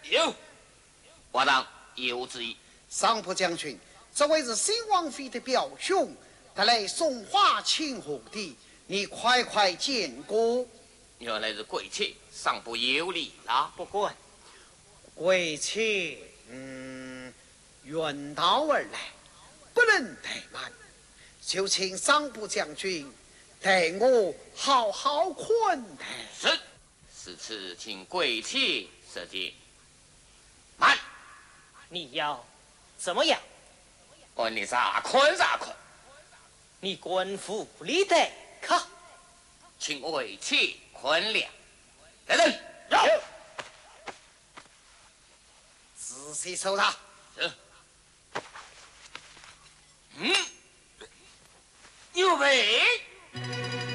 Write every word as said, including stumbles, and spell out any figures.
有，我当有之意。 上部将军，这位是新王妃的表兄，他来送花请贺的，你快快见过。 原来是贵妾，上不有礼啦。 不管， 贵妾，嗯，远道而来，不能怠慢，就请上部将军待我好好款待。 是，此次请贵妾设计。慢， 你要怎么样？ 问你啥款啥款？ 你官府里得可？ 请为妾宽两。来人，让。 仔细搜查。 是。嗯，有备。